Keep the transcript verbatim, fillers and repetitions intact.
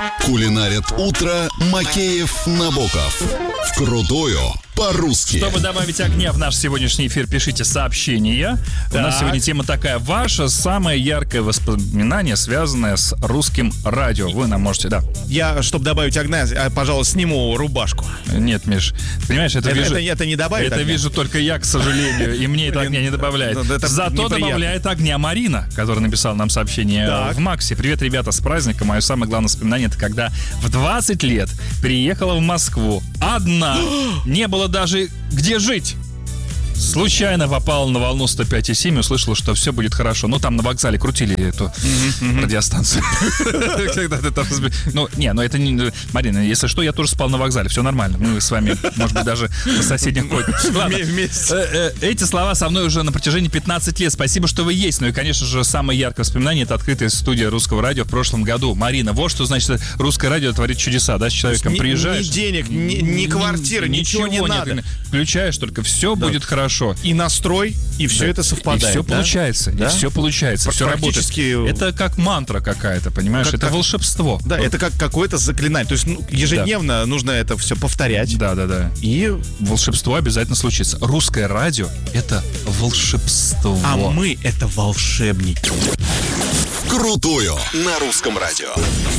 Кулинарит утро Макеев, Набоков. Вкрутую по-русски. Чтобы добавить огня в наш сегодняшний эфир, пишите сообщения. Так. У нас сегодня тема такая: ваше самое яркое воспоминание, связанное с русским радио. Вы нам можете, да. Я, чтобы добавить огня, пожалуй, сниму рубашку. Нет, Миш, понимаешь, это, Это, вижу, это, это не добавит это огня? вижу только я, к сожалению, и мне это огня не добавляет. Это Зато неприятно. добавляет огня Марина, которая написала нам сообщение Так. в Максе. Привет, ребята, с праздником. Мое самое главное воспоминание — это когда в двадцать лет приехала в Москву одна. Не было даже где жить. Случайно попал на волну сто пять и семь и услышал, что все будет хорошо. Ну, там на вокзале крутили эту радиостанцию. Когда ты там... Ну, не, ну это не... Марина, если что, я тоже спал на вокзале. Все нормально. Мы с вами, может быть, даже на соседних койках. Ладно. Эти слова со мной уже на протяжении пятнадцати лет. Спасибо, что вы есть. Ну и, конечно же, самое яркое воспоминание — это открытая студия Русского радио в прошлом году. Марина, вот что значит Русское радио творит чудеса, да, с человеком. Ни, приезжаешь. Ни денег, ни, ни квартиры, ничего, ничего не нет. надо. Включаешь только, все да. будет хорошо. И настрой, и все да. это совпадает. И все да? получается, да? и все получается, все Практически... работает. Это как мантра какая-то, понимаешь? Как, это как... волшебство. Да, это как какое-то заклинание. То есть ну, ежедневно да. нужно это все повторять. Да, да, да. И волшебство обязательно случится. Русское радио — это волшебство. А мы — это волшебники. Крутую на русском радио.